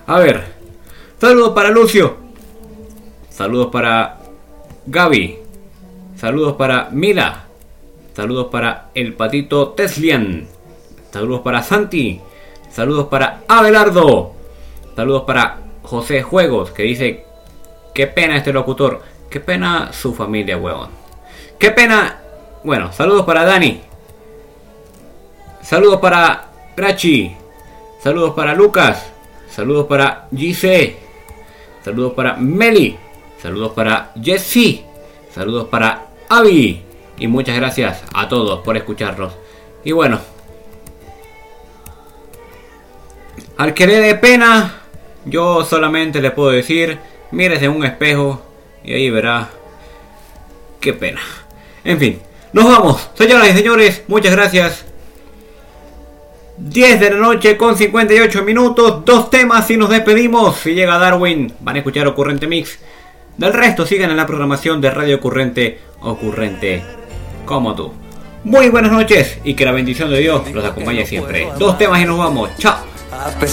A ver, saludos para Lucio, saludos para Gaby, saludos para Mila, saludos para el patito Teslian, saludos para Santi, saludos para Abelardo, saludos para José Juegos, que dice: qué pena este locutor, qué pena su familia, huevón, qué pena. Bueno, saludos para Dani, saludos para Grachi, saludos para Lucas, saludos para GC, saludos para Meli, saludos para Jessy, saludos para Avi, y muchas gracias a todos por escucharnos. Y bueno, al que le dé pena, yo solamente le puedo decir: mírese en un espejo y ahí verá qué pena. En fin, nos vamos, señoras y señores, muchas gracias. 10 de la noche con 58 minutos, 2 temas y nos despedimos. Si llega Darwin, van a escuchar Ocurrente Mix. Del resto, sigan en la programación de Radio Ocurrente, ocurrente como tú. Muy buenas noches y que la bendición de Dios los acompañe siempre. 2 temas y nos vamos. Chao.